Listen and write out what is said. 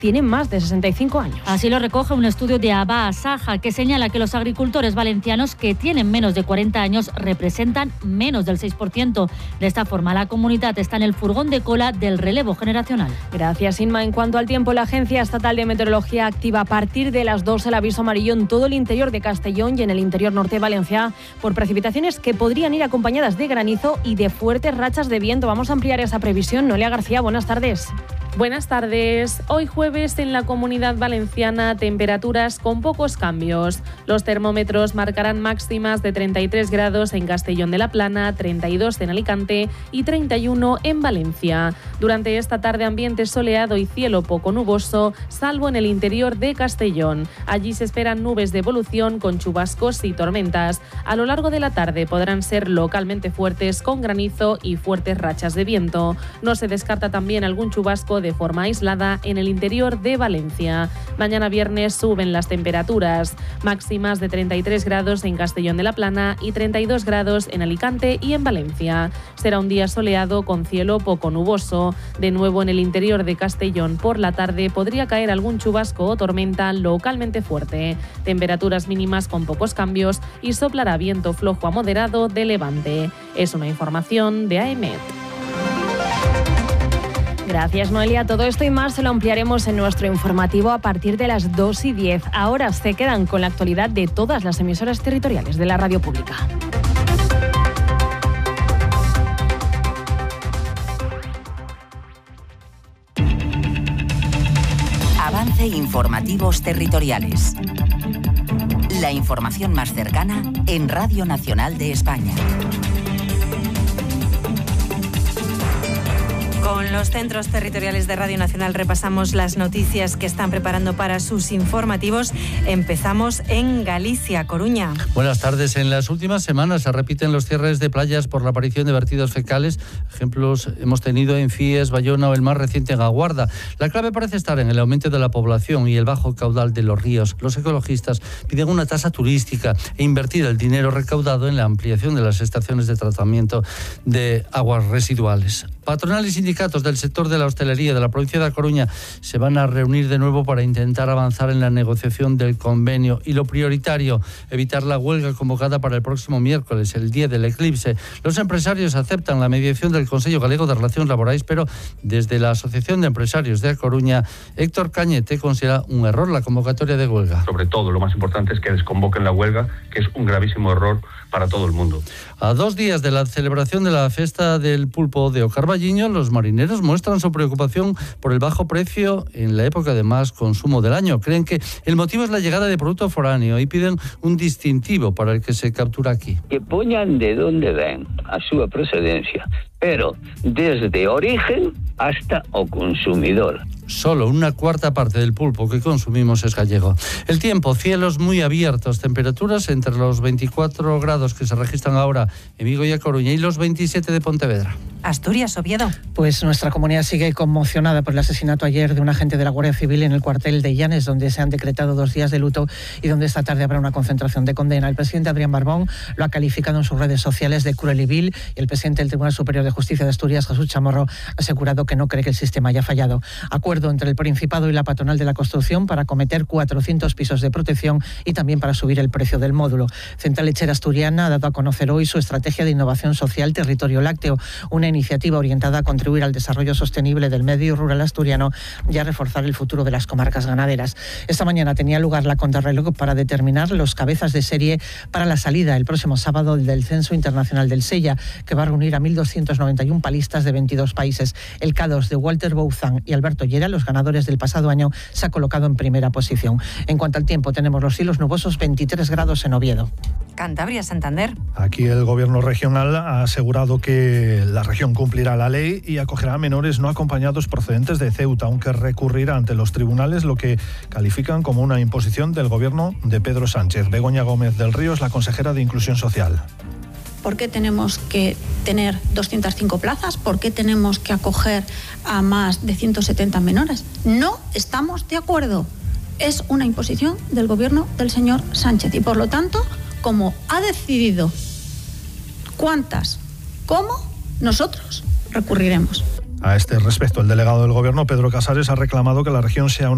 tienen más de 65 años. Así lo recoge un estudio de Abba Saja, que señala que los agricultores valencianos que tienen menos de 40 años representan menos del 6%. De esta forma, la comunidad está en el furgón de cola del relevo generacional. Gracias, Inma. En cuanto al tiempo, la Agencia Estatal de Meteorología activa a partir de las 2 el aviso amarillo en todo el interior de Castellón y en el interior norte de Valencia por precipitaciones que podrían ir acompañadas de granizo y de fuertes rachas de viento. Vamos a ampliar esa previsión. Noelia García, buenas tardes. Buenas tardes. Hoy jueves en la Comunidad Valenciana temperaturas con pocos cambios. Los termómetros marcarán máximas de 33 grados en Castellón de la Plana, 32 en Alicante y 31 en Valencia. Durante esta tarde ambiente soleado y cielo poco nuboso, salvo en el interior de Castellón. Allí se esperan nubes de evolución con chubascos y tormentas. A lo largo de la tarde podrán ser localmente fuertes con granizo y fuertes rachas de viento. No se descarta también algún chubasco de forma aislada en el interior de Valencia. Mañana viernes suben las temperaturas, máximas de 33 grados en Castellón de la Plana y 32 grados en Alicante y en Valencia. Será un día soleado con cielo poco nuboso. De nuevo en el interior de Castellón por la tarde podría caer algún chubasco o tormenta localmente fuerte. Temperaturas mínimas con pocos cambios y soplará viento flojo a moderado de levante. Es una información de AEMET. Gracias, Noelia. Todo esto y más se lo ampliaremos en nuestro informativo a partir de las 2:10. Ahora se quedan con la actualidad de todas las emisoras territoriales de la radio pública. Avance Informativos Territoriales. La información más cercana en Radio Nacional de España. Con los centros territoriales de Radio Nacional repasamos las noticias que están preparando para sus informativos. Empezamos en Galicia, Coruña. Buenas tardes. En las últimas semanas se repiten los cierres de playas por la aparición de vertidos fecales. Ejemplos hemos tenido en Fies, Bayona o el más reciente en Aguarda. La clave parece estar en el aumento de la población y el bajo caudal de los ríos. Los ecologistas piden una tasa turística e invertir el dinero recaudado en la ampliación de las estaciones de tratamiento de aguas residuales. Patronal y sindicatos del sector de la hostelería de la provincia de A Coruña se van a reunir de nuevo para intentar avanzar en la negociación del convenio y lo prioritario, evitar la huelga convocada para el próximo miércoles, el día del eclipse. Los empresarios aceptan la mediación del Consello Galego de Relacións Laborais, pero desde la Asociación de Empresarios de A Coruña, Héctor Cañete considera un error la convocatoria de huelga. Sobre todo, lo más importante es que desconvoquen la huelga, que es un gravísimo error para todo el mundo. A 2 días de la celebración de la Festa del Pulpo de Ocarballiño, los marineros muestran su preocupación por el bajo precio en la época de más consumo del año. Creen que el motivo es la llegada de producto foráneo y piden un distintivo para el que se captura aquí. Que poñan de donde ven a súa procedencia, pero desde origen hasta o consumidor. Solo una cuarta parte del pulpo que consumimos es gallego. El tiempo, cielos muy abiertos, temperaturas entre los 24 grados que se registran ahora en Vigo y A Coruña y los 27 de Pontevedra. Asturias, Oviedo. Pues nuestra comunidad sigue conmocionada por el asesinato ayer de un agente de la Guardia Civil en el cuartel de Llanes, donde se han decretado 2 días de luto y donde esta tarde habrá una concentración de condena. El presidente Adrián Barbón lo ha calificado en sus redes sociales de cruel y vil, y el presidente del Tribunal Superior de Justicia de Asturias, Jesús Chamorro, ha asegurado que no cree que el sistema haya fallado. Acuerdo entre el Principado y la Patronal de la Construcción para acometer 400 pisos de protección y también para subir el precio del módulo. Central Lechera Asturiana ha dado a conocer hoy su estrategia de innovación social Territorio Lácteo, una iniciativa orientada a contribuir al desarrollo sostenible del medio rural asturiano y a reforzar el futuro de las comarcas ganaderas. Esta mañana tenía lugar la contrarreloj para determinar los cabezas de serie para la salida el próximo sábado del Censo Internacional del Sella, que va a reunir a 1.291 palistas de 22 países. El K2 de Walter Bouzan y Alberto Llera, los ganadores del pasado año, se ha colocado en primera posición. En cuanto al tiempo, tenemos los cielos nubosos, 23 grados en Oviedo. Cantabria, Santander. Aquí el gobierno regional ha asegurado que la región cumplirá la ley y acogerá a menores no acompañados procedentes de Ceuta, aunque recurrirá ante los tribunales lo que califican como una imposición del gobierno de Pedro Sánchez. Begoña Gómez del Río es la consejera de Inclusión Social. ¿Por qué tenemos que tener 205 plazas? ¿Por qué tenemos que acoger a más de 170 menores? No estamos de acuerdo. Es una imposición del gobierno del señor Sánchez y, por lo tanto, como ha decidido cuántas, cómo, nosotros recurriremos. A este respecto, el delegado del gobierno, Pedro Casares, ha reclamado que la región sea una